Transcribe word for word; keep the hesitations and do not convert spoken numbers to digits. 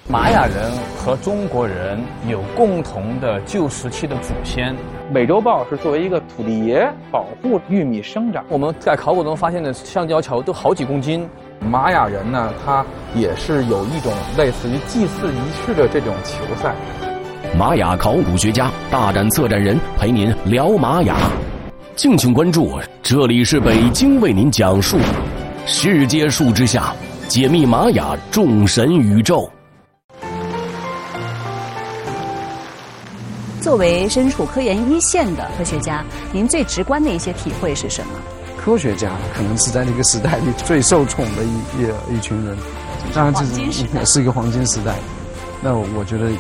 玛雅人和中国人有共同的旧石器的祖先。 美洲豹是作为一个土地爷，保护玉米生长。 我们在考古中发现的橡胶桥都好几公斤。 玛雅人呢，他也是有一种类似于祭祀仪式的这种球赛。 玛雅考古学家、大展策展人陪您聊玛雅，敬请关注。这里是北京为您讲述世界树之下，解密玛雅众神宇宙。 作为身处科研一线的科学家，您最直观的一些体会是什么？ 科学家可能是在那个时代里最受宠的一一一群人，当然这是是一个黄金时代。那我觉得